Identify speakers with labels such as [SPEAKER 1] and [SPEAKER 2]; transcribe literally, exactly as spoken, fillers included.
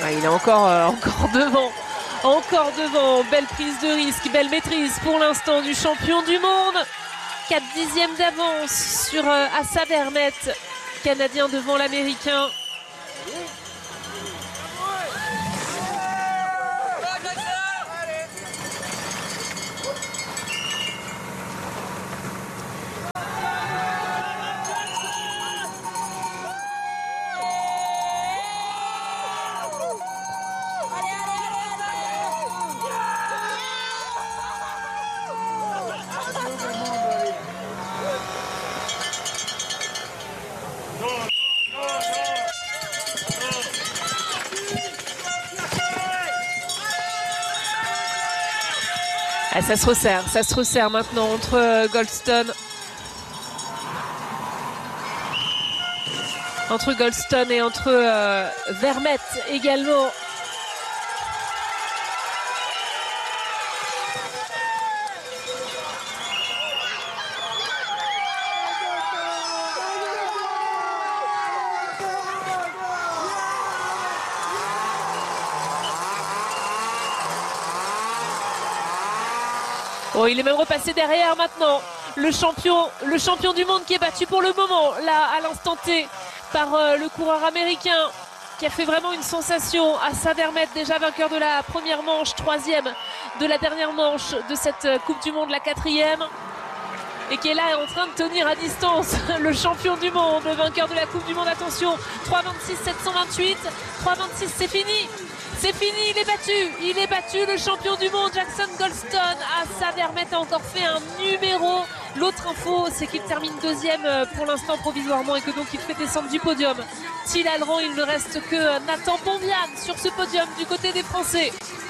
[SPEAKER 1] Ouais, il est encore, euh, encore devant. Encore devant. Belle prise de risque, belle maîtrise pour l'instant du champion du monde. quatre dixièmes d'avance sur euh, Assa Vermette, Canadien devant l'Américain. Ah, ça se resserre, ça se resserre maintenant entre euh, Goldstone. Entre Goldstone et entre euh, Vermette également. Oh, il est même repassé derrière maintenant. Le champion, le champion du monde qui est battu pour le moment, là, à l'instant T, par euh, le coureur américain qui a fait vraiment une sensation. Assa Vermette, déjà vainqueur de la première manche, troisième de la dernière manche de cette Coupe du Monde, la quatrième. Et qui est là en train de tenir à distance le champion du monde, le vainqueur de la Coupe du Monde. Attention, trois vingt-six sept cent vingt-huit, trois vingt-six, c'est fini. C'est fini, il est battu, il est battu, le champion du monde, Jackson Goldstone. Assa Vermette a encore fait un numéro. L'autre info, c'est qu'il termine deuxième pour l'instant provisoirement et que donc il fait descendre du podium Thil Alran. Il ne reste que Nathan Beauviane sur ce podium du côté des Français.